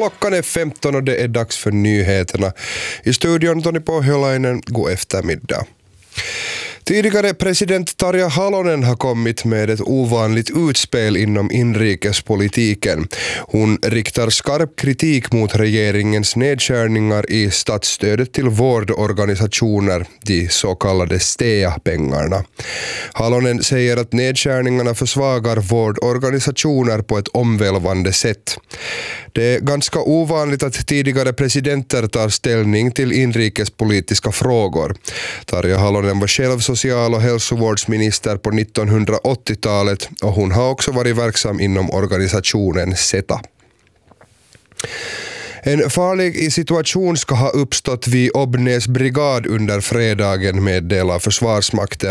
Klockan är 15 och det är dags för nyheterna. I studion Toni Pohjolainen, god eftermiddag. Tidigare president Tarja Halonen har kommit med ett ovanligt utspel inom inrikespolitiken. Hon riktar skarp kritik mot regeringens nedskärningar i statsstödet till vårdorganisationer, de så kallade STEA-pengarna. Halonen säger att nedskärningarna försvagar vårdorganisationer på ett omvälvande sätt. Det är ganska ovanligt att tidigare presidenter tar ställning till inrikespolitiska frågor. Tarja Halonen var själv social- och hälsovårdsminister på 1980-talet och hon har också varit verksam inom organisationen SETA. En farlig situation ska ha uppstått vid Obnäs brigad under fredagen, meddelar Försvarsmakten.